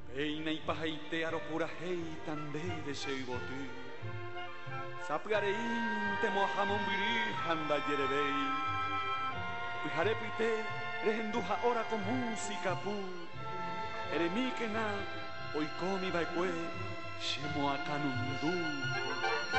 Eina ipahaite aropura hei tande de sheiboti. Sapgarein temo hamon biri handa yerebei. Pijarepite rehenduja ora con música pu. Eremikena oikomi baikwe shemo akanundu.